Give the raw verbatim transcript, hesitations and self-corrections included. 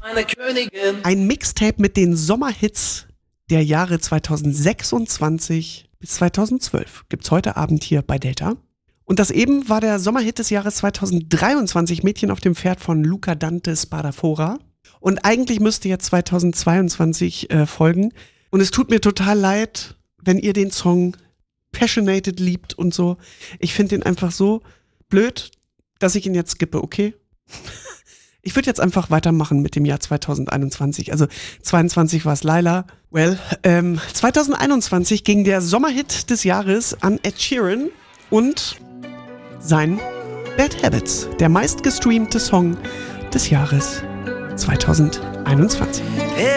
Eine Königin. Ein Mixtape mit den Sommerhits der Jahre zweitausendsechsundzwanzig bis zweitausendzwölf gibt's heute Abend hier bei Delta. Und das eben war der Sommerhit des Jahres zweitausenddreiundzwanzig, Mädchen auf dem Pferd von Luca Dante Spadafora. Und eigentlich müsste jetzt zweitausendzweiundzwanzig äh, folgen. Und es tut mir total leid, wenn ihr den Song Passionated liebt und so. Ich finde den einfach so blöd, dass ich ihn jetzt skippe, okay? Ich würde jetzt einfach weitermachen mit dem Jahr zweitausendeinundzwanzig. Also zweiundzwanzig war es Laila. Well, ähm, zweitausendeinundzwanzig ging der Sommerhit des Jahres an Ed Sheeran und sein Bad Habits, der meistgestreamte Song des Jahres zweitausendeinundzwanzig.